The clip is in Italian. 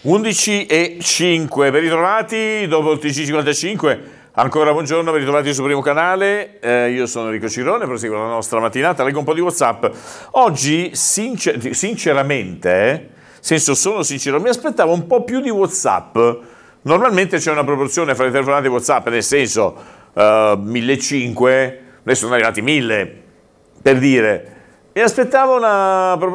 11:05, ben ritrovati dopo il TG55, ancora buongiorno, ben ritrovati sul primo canale, io sono Enrico Cirone, proseguo la nostra mattinata, leggo un po' di WhatsApp. Oggi sinceramente, sono sincero, mi aspettavo un po' più di WhatsApp. Normalmente c'è una proporzione fra le telefonate e WhatsApp, nel senso 1.500, adesso sono arrivati 1.000, per dire. E aspettavo una